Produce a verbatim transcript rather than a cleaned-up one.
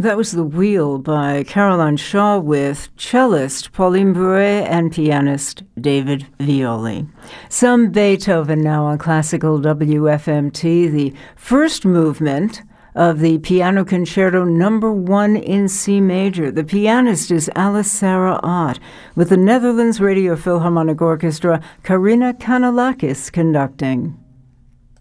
That was The Wheel by Caroline Shaw with cellist Pauline Bourret and pianist David Violi. Some Beethoven now on Classical W F M T, the first movement of the Piano Concerto Number One in C Major. The pianist is Alice Sarah Ott, with the Netherlands Radio Philharmonic Orchestra, Karina Kanellakis conducting.